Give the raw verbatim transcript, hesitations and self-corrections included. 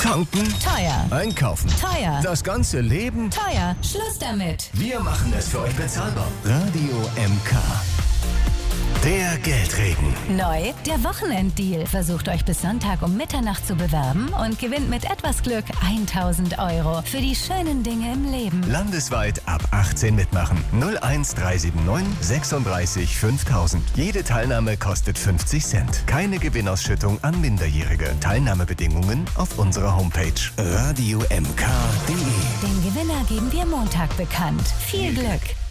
Tanken? Teuer. Einkaufen? Teuer. Das ganze Leben? Teuer. Schluss damit. Wir machen es für euch bezahlbar. Radio M K. Der Geldregen. Neu, der Wochenenddeal. Versucht euch bis Sonntag um Mitternacht zu bewerben und gewinnt mit etwas Glück tausend Euro für die schönen Dinge im Leben. Landesweit ab achtzehn mitmachen. null eins drei sieben neun sechsunddreißig fünftausend. Jede Teilnahme kostet fünfzig Cent. Keine Gewinnausschüttung an Minderjährige. Teilnahmebedingungen auf unserer Homepage radio m k punkt d e. Den Gewinner geben wir Montag bekannt. Viel Glück!